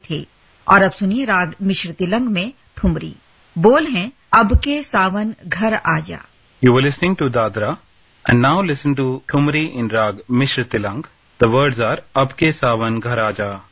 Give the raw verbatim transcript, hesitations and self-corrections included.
थे। और अब सुनिए राग मिश्र तिलंग में ठुमरी। बोल हैं अब के सावन घर आजा। You were listening to Dadra and now listen to Thumri in Rag Mishra Tilang. The words are Ab ke Sawan Ghar Aaja.